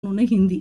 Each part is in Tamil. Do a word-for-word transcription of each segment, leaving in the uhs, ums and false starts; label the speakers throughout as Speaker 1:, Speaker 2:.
Speaker 1: ஒன்று ஹிந்தி.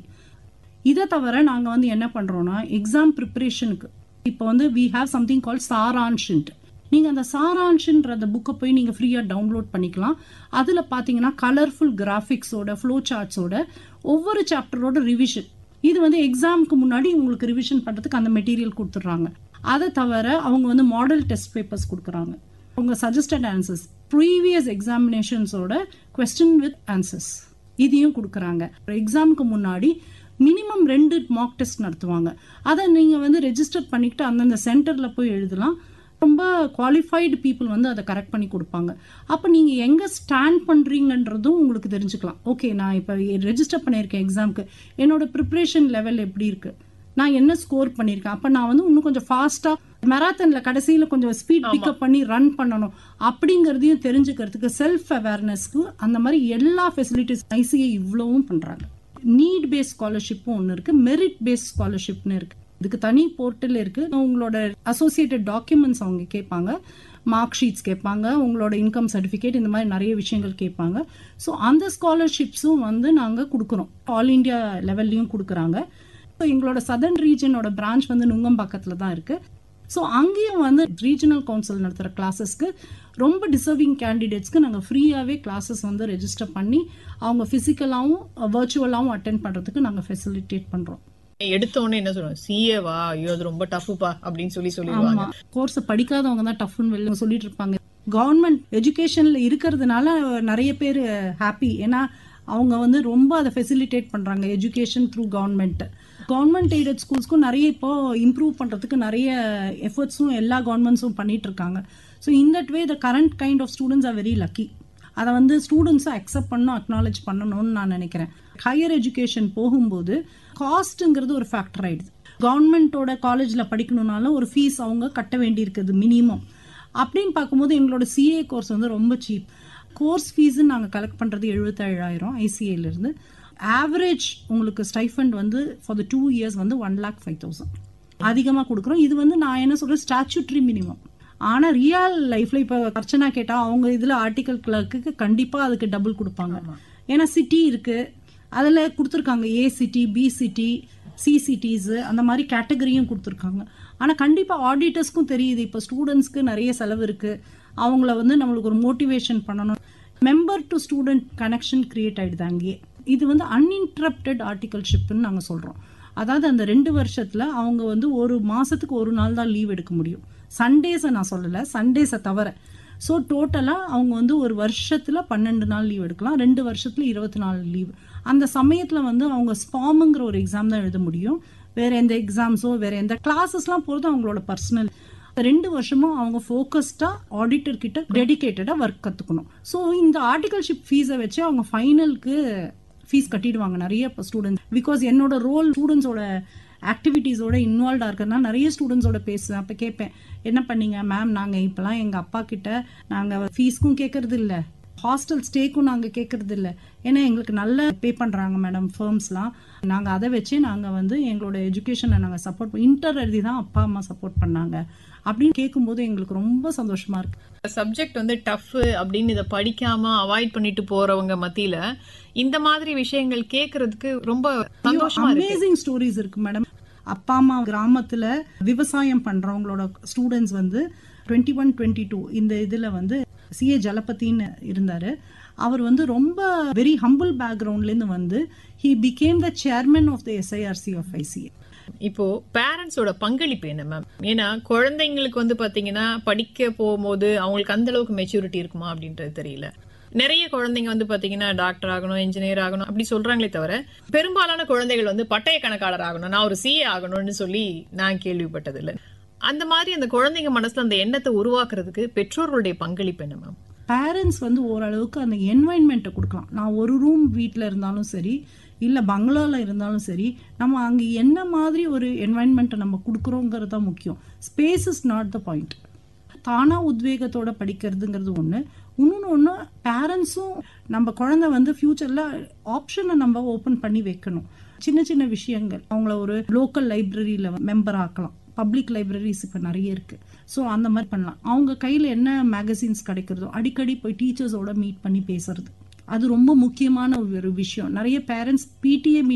Speaker 1: இதை தவிர நாங்கள் வந்து என்ன பண்ணுறோன்னா எக்ஸாம் ப்ரிப்பரேஷனுக்கு இப்போ வந்து வி ஹாவ் சம்திங் கால் சாரான்ஷன்ட்டு. நீங்கள் அந்த சாரான்ஷன்ற அந்த புக்கை போய் நீங்கள் ஃப்ரீயாக டவுன்லோட் பண்ணிக்கலாம். அதில் பார்த்தீங்கன்னா கலர்ஃபுல் கிராஃபிக்ஸோட ஃப்ளோ சார்ட்ஸோட ஒவ்வொரு சாப்டரோட ரிவிஷன், இது வந்து எக்ஸாமுக்கு முன்னாடி உங்களுக்கு ரிவிஷன் பண்ணுறதுக்கு அந்த மெட்டீரியல் கொடுத்துட்றாங்க. அதை தவிர அவங்க வந்து மாடல் டெஸ்ட் பேப்பர்ஸ் கொடுக்குறாங்க. அவங்க suggested answers, previous எக்ஸாமினேஷன்ஸோட question with answers இதையும் கொடுக்குறாங்க. எக்ஸாமுக்கு முன்னாடி மினிமம் ரெண்டு மார்க் டெஸ்ட் நடத்துவாங்க. அதை நீங்கள் வந்து ரெஜிஸ்டர் பண்ணிக்கிட்டு அந்தந்த சென்டரில் போய் எழுதலாம். ரொம்ப குவாலிஃபைடு பீப்புள் வந்து அதை கரெக்ட் பண்ணி கொடுப்பாங்க. அப்போ நீங்கள் எங்கே ஸ்டாண்ட் பண்ணுறீங்கன்றதும் உங்களுக்கு தெரிஞ்சுக்கலாம். ஓகே, நான் இப்போ ரெஜிஸ்டர் பண்ணியிருக்கேன் எக்ஸாமுக்கு, என்னோட ப்ரிப்ரேஷன் லெவல் எப்படி இருக்குது, நான் என்ன ஸ்கோர் பண்ணியிருக்கேன், அப்போ நான் வந்து இன்னும் கொஞ்சம் ஃபாஸ்ட்டாக மெராத்தனில் கடைசியில் கொஞ்சம் ஸ்பீட் பிக்கப் பண்ணி ரன் பண்ணணும் அப்படிங்கிறதையும் தெரிஞ்சுக்கிறதுக்கு செல்ஃப் அவேர்னஸ்க்கு அந்த மாதிரி எல்லா ஃபெசிலிட்டிஸ் ஐசிஐ இவ்வளவும் பண்ணுறாங்க. நீட் பேஸ்ட் ஸ்காலர்ஷிப்பும் ஒன்று இருக்குது, மெரிட் பேஸ்ட் ஸ்காலர்ஷிப்னு இருக்குது. இதுக்கு தனி போர்ட்டல் இருக்குது. உங்களோட அசோசியேட்டட் டாக்குமெண்ட்ஸ் அவங்க கேட்பாங்க, மார்க் ஷீட்ஸ் கேட்பாங்க, உங்களோட இன்கம் சர்டிஃபிகேட், இந்த மாதிரி நிறைய விஷயங்கள் கேட்பாங்க. ஸோ அந்த ஸ்காலர்ஷிப்ஸும் வந்து நாங்கள் கொடுக்குறோம். ஆல் இண்டியா லெவல்லையும் கொடுக்குறாங்க. ஸோ எங்களோட சதர்ன் ரீஜனோட பிரான்ச் வந்து நுங்கம்பாக்கத்தில் தான் இருக்குது. ஸோ அங்கேயும் வந்து ரீஜனல் கவுன்சில் நடத்துகிற கிளாஸஸ்க்கு ரொம்ப டிசர்விங் கேண்டிடேட்ஸ்க்கு நாங்கள் ஃப்ரீயாகவே கிளாஸஸ் வந்து ரெஜிஸ்டர் பண்ணி அவங்க ஃபிசிக்கலாகவும் வர்ச்சுவலாகவும் அட்டென்ட் பண்ணுறதுக்கு நாங்கள் ஃபெசிலிட்டேட் பண்ணுறோம்.
Speaker 2: எடுத்தோடனே என்ன சொல்லுவாங்க, சிஏவா, ஐயோ அது ரொம்ப டஃப்ப்பா அப்படின்னு சொல்லி சொல்லிடுவாங்க.
Speaker 1: கோர்ஸ் படிக்காதவங்க தான் டஃப்னு வெளில சொல்லிட்டு இருப்பாங்க. கவர்மெண்ட் எஜுகேஷன்ல இருக்கிறதுனால நிறைய பேர் ஹாப்பி. ஏன்னா அவங்க வந்து ரொம்ப அதை ஃபெசிலிட்டேட் பண்றாங்க. Education through government government aided ஸ்கூல்ஸ்க்கும் நிறைய இப்போ இம்ப்ரூவ் பண்றதுக்கு நிறைய எஃபர்ட்ஸும் எல்லா கவர்மெண்ட்ஸும் பண்ணிட்டு இருக்காங்க. So in that way the current kind of students are very lucky. அதை வந்து ஸ்டூடெண்ட்ஸை அக்செப்ட் பண்ணணும், அக்னாலேஜ் பண்ணணும்னு நான் நினைக்கிறேன். ஹையர் எஜுகேஷன் போகும்போது காஸ்ட்டுங்கிறது ஒரு ஃபேக்டர் ஆயிடுது. கவர்மெண்ட்டோட காலேஜில் படிக்கணும்னாலும் ஒரு ஃபீஸ் அவங்க கட்ட வேண்டி இருக்குது மினிமம். அப்படின்னு பார்க்கும்போது எங்களோட சிஏ கோர்ஸ் வந்து ரொம்ப சீப். கோர்ஸ் ஃபீஸு நாங்கள் கலெக்ட் பண்ணுறது எழுபத்தேழாயிரம் ஐசிஏலேருந்து. ஆவரேஜ் உங்களுக்கு ஸ்டைஃபண்ட் வந்து ஃபார் த டூ இயர்ஸ் வந்து ஒன் லேக் ஃபைவ் தௌசண்ட் அதிகமாக கொடுக்குறோம். இது வந்து நான் என்ன சொல்கிறேன், ஸ்டாச்சுட்ரி மினிமம். ஆனால் ரியல் லைஃப்பில் இப்போ அர்ச்சனா கேட்டால் அவங்க இதில் ஆர்டிக்கல் கிளர்க்கு கண்டிப்பாக அதுக்கு டபுள் கொடுப்பாங்க. ஏன்னா சிட்டி இருக்குது, அதில் கொடுத்துருக்காங்க ஏ city, B city, C cities, அந்த மாதிரி கேட்டகரியும் கொடுத்துருக்காங்க. ஆனால் கண்டிப்பாக ஆடிட்டர்ஸ்க்கும் தெரியுது இப்போ ஸ்டூடெண்ட்ஸ்க்கு நிறைய செலவு இருக்குது, அவங்கள வந்து நம்மளுக்கு ஒரு மோட்டிவேஷன் பண்ணணும். Member to student connection create ஆகிடுது அங்கேயே. இது வந்து அன்இன்டரப்டட் ஆர்டிகல்ஷிப்னு நாங்கள் சொல்கிறோம். அதாவது அந்த ரெண்டு வருஷத்தில் அவங்க வந்து ஒரு மாதத்துக்கு ஒரு நாள் தான் லீவ் எடுக்க முடியும். சண்டேஸை நான் சொல்லலை, சண்டேஸை தவிர. ஸோ டோட்டலாக அவங்க வந்து ஒரு வருஷத்தில் பன்னெண்டு நாள் லீவ் எடுக்கலாம், ரெண்டு வருஷத்தில் இருபத்தி நாலு லீவ். அந்த சமயத்தில் வந்து அவங்க ஸ்பாமுங்கிற ஒரு எக்ஸாம் தான் எழுத முடியும். வேறு எந்த எக்ஸாம்ஸோ வேறு எந்த கிளாஸஸ்லாம் போகிறது அவங்களோட பர்சனல். ரெண்டு வருஷமும் அவங்க ஃபோக்கஸ்டாக ஆடிட்டர் கிட்ட டெடிகேட்டடாக ஒர்க் கற்றுக்கணும். ஸோ இந்த ஆர்டிகல்ஷிப் ஃபீஸை வச்சு அவங்க ஃபைனலுக்கு ஃபீஸ் கட்டிடுவாங்க நிறைய இப்போ ஸ்டூடெண்ட்ஸ். பிகாஸ் என்னோட ரோல் ஸ்டூடெண்ட்ஸோட ஆக்டிவிட்டீஸோட இன்வால்வ்டாக இருக்கிறதுனால நிறைய ஸ்டூடெண்ட்ஸோட பேசுவேன். அப்போ கேட்பேன், என்ன பண்ணீங்க மேம், நாங்கள் இப்போலாம் எங்கள் அப்பா கிட்ட நாங்கள் ஃபீஸ்க்கும் கேட்கறது இல்லை, ஹாஸ்டல் ஸ்டேக்கும் நாங்கள் கேட்கறது இல்லை, ஏன்னா எங்களுக்கு நல்லா பே பண்ணுறாங்க மேடம் ஃபர்ம்ஸ்லாம். நாங்கள் அதை வச்சு நாங்கள் வந்து எங்களோட எஜுகேஷனை நாங்கள் சப்போர்ட் பண்ணி இன்டர் எழுதி தான் அப்பா அம்மா சப்போர்ட் பண்ணாங்க அப்படின்னு கேட்கும்போது எங்களுக்கு ரொம்ப சந்தோஷமா இருக்கு.
Speaker 2: சப்ஜெக்ட் வந்து டஃப் அப்படின்னு இதை படிக்காம அவாய்ட் பண்ணிட்டு போறவங்க மத்தியில இந்த மாதிரி விஷயங்கள் கேட்கறதுக்கு ரொம்ப சந்தோஷமா இருக்கு.
Speaker 1: அமேசிங் ஸ்டோரிஸ் இருக்கு மேடம். அப்பா அம்மா கிராமத்துல விவசாயம் பண்றவங்களோட ஸ்டூடெண்ட்ஸ் வந்து டுவெண்ட்டி ஒன் டுவெண்ட்டி டூ இந்த இதுல வந்து சிஏ ஜலபதின்னு இருந்தாரு. அவர் வந்து ரொம்ப வெரி ஹம்பிள் பேக்ரவுண்ட்லேருந்து வந்து he became the chairman of the SIRC of ICA.
Speaker 2: இப்போ பேரண்ட்ஸோட பங்களிப்பு என்ன மேம்? ஏன்னா குழந்தைங்களுக்கு வந்து பாத்தீங்கன்னா படிக்க போகும்போது அவங்களுக்கு அந்த அளவுக்கு மெச்சூரிட்டி இருக்குமா அப்படின்றது தெரியல. நிறைய குழந்தைங்க வந்து பாத்தீங்கன்னா டாக்டர் ஆகணும், இன்ஜினியர் ஆகணும் அப்படி சொல்றாங்களே தவிர பெரும்பாலான குழந்தைகள் வந்து பட்டய கணக்காளர் ஆகணும், நான் ஒரு சிஏ ஆகணும்னு சொல்லி நான் கேள்விப்பட்டது இல்லை. அந்த மாதிரி அந்த குழந்தைங்க மனசுல அந்த எண்ணத்தை உருவாக்குறதுக்கு பெற்றோர்களுடைய பங்களிப்பு என்ன மேம்?
Speaker 1: பேரண்ட்ஸ் வந்து ஓரளவுக்கு அந்த என்வாயன்மெண்ட்டை கொடுக்கலாம். நான் ஒரு ரூம் வீட்டில் இருந்தாலும் சரி, இல்லை பங்களாவில் இருந்தாலும் சரி, நம்ம அங்கே என்ன மாதிரி ஒரு என்வாயன்மெண்ட்டை நம்ம கொடுக்குறோங்கிறது தான் முக்கியம். Space is not the point. தானாக உத்வேகத்தோட படிக்கிறதுங்கிறது ஒன்று. இன்னொன்று ஒன்று, பேரண்ட்ஸும் நம்ம குழந்தை வந்து ஃப்யூச்சரில் ஆப்ஷனை நம்ம ஓப்பன் பண்ணி வைக்கணும். சின்ன சின்ன விஷயங்கள், அவங்கள ஒரு லோக்கல் லைப்ரரியில் மெம்பர் ஆக்கலாம். பப்ளிக் லைப்ரரிஸ் இப்போ நிறைய இருக்குது. ஸோ அந்த மாதிரி பண்ணலாம். அவங்க கையில் என்ன மேகசின்ஸ் கிடைக்கிறதோ அடிக்கடி போய் டீச்சர்ஸோட மீட் பண்ணி பேசுறது, அது ரொம்ப முக்கியமான ஒரு விஷயம். நிறைய பேரண்ட்ஸ் பிடிஏ